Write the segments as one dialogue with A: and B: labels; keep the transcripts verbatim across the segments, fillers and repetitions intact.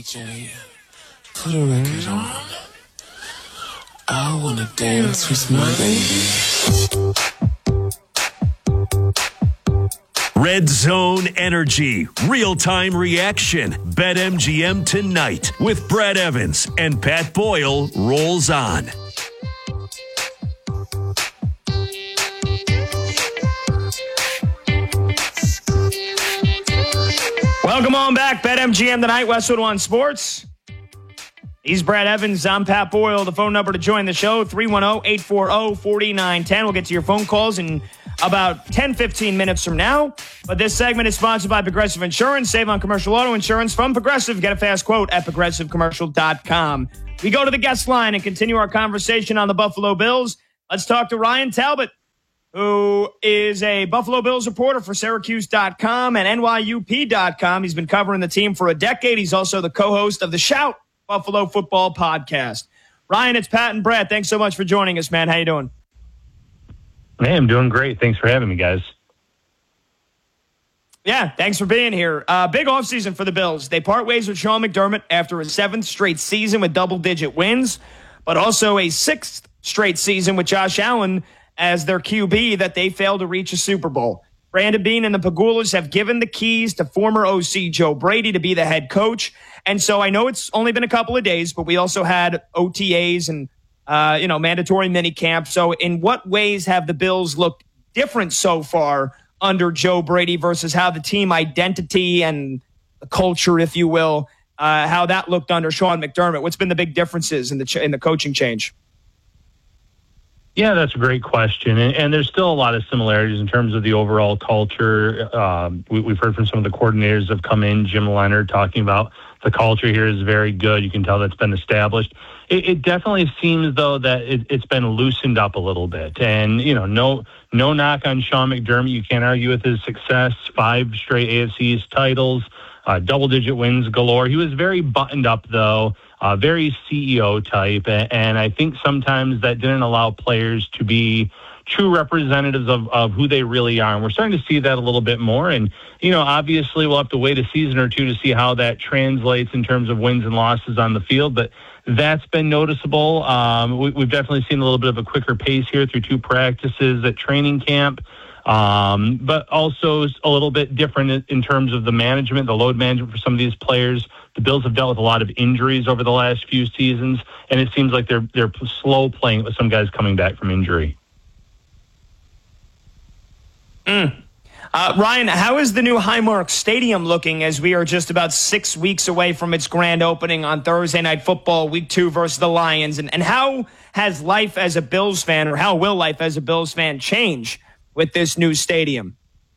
A: D J, put a record on. I wanna dance with my baby.
B: Red Zone Energy, real-time reaction. BetMGM tonight with Brad Evans and Pat Boyle rolls on.
C: Welcome on back, BetMGM tonight, Westwood One Sports. He's Brad Evans. I'm Pat Boyle. The phone number to join the show, three one zero, eight four zero, four nine one zero. We'll get to your phone calls in about ten, fifteen minutes from now. But this segment is sponsored by Progressive Insurance. Save on commercial auto insurance from Progressive. Get a fast quote at progressive commercial dot com. We go to the guest line and continue our conversation on the Buffalo Bills. Let's talk to Ryan Talbot, who is a Buffalo Bills reporter for Syracuse dot com and N Y U P dot com. He's been covering the team for a decade. He's also the co-host of the Shout Buffalo Football Podcast. Ryan, it's Pat and Brad. Thanks so much for joining us, man. How you doing?
D: Hey, I'm doing great. Thanks for having me, guys.
C: Yeah, thanks for being here. Uh, big offseason for the Bills. They part ways with Sean McDermott after a seventh straight season with double-digit wins, but also a sixth straight season with Josh Allen as their Q B that they failed to reach a Super Bowl. Brandon Beane and the Pagulas have given the keys to former O C Joe Brady to be the head coach. And so I know it's only been a couple of days, but we also had O T As and, uh, you know, mandatory mini camp. So in what ways have the Bills looked different so far under Joe Brady versus how the team identity and the culture, if you will, uh, how that looked under Sean McDermott? What's been the big differences in the ch- in the coaching change?
D: Yeah, that's a great question. And, and there's still a lot of similarities in terms of the overall culture. Um, we, we've heard from some of the coordinators that have come in, Jim Leonard, talking about the culture here is very good. You can tell that's been established. It, it definitely seems, though, that it, it's been loosened up a little bit. And, you know, no no knock on Sean McDermott. You can't argue with his success. Five straight A F C East titles, uh, double-digit wins galore. He was very buttoned up, though. Uh, very C E O type, and I think sometimes that didn't allow players to be true representatives of, of who they really are. And we're starting to see that a little bit more. And, you know, obviously we'll have to wait a season or two to see how that translates in terms of wins and losses on the field. But that's been noticeable. Um, we, we've definitely seen a little bit of a quicker pace here through two practices at training camp. Um, but also a little bit different in terms of the management, the load management for some of these players. The Bills have dealt with a lot of injuries over the last few seasons, and it seems like they're they're slow playing with some guys coming back from injury.
C: Mm. Uh, Ryan, how is the new Highmark Stadium looking as we are just about six weeks away from its grand opening on Thursday Night Football, week two versus the Lions? And, and how has life as a Bills fan, or how will life as a Bills fan change with this new stadium?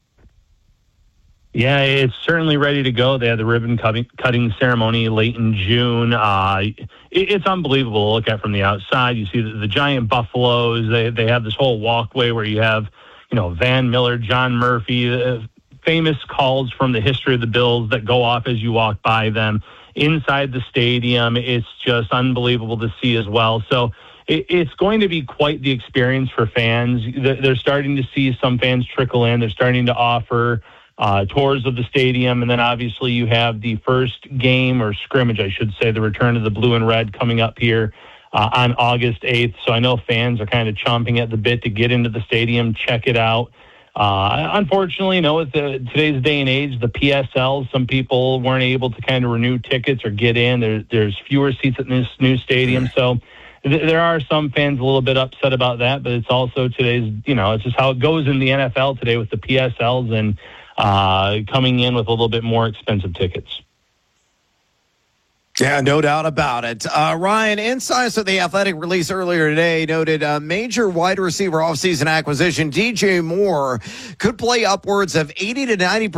D: Yeah, it's certainly ready to go. They had the ribbon cutting, cutting ceremony late in June. Uh, it, it's unbelievable to look at from the outside. You see the, the giant buffaloes. They they have this whole walkway where you have, you know, Van Miller, John Murphy, uh, famous calls from the history of the Bills that go off as you walk by them. Inside the stadium, it's just unbelievable to see as well. So it, it's going to be quite the experience for fans. They're starting to see some fans trickle in. They're starting to offer Uh, tours of the stadium, and then obviously you have the first game or scrimmage, I should say, the return of the blue and red coming up here uh, on August eighth. So I know fans are kind of chomping at the bit to get into the stadium, check it out. Uh, unfortunately, you know, with the, today's day and age, the P S Ls, some people weren't able to kind of renew tickets or get in. There, there's fewer seats at this new stadium, so th- there are some fans a little bit upset about that. But it's also today's, you know, it's just how it goes in the N F L today with the P S Ls and uh, coming in with a little bit more expensive tickets.
E: Yeah, no doubt about it. Uh, Ryan, insights of the Athletic release earlier today noted a major wide receiver offseason acquisition, D J Moore, could play upwards of eighty to ninety percent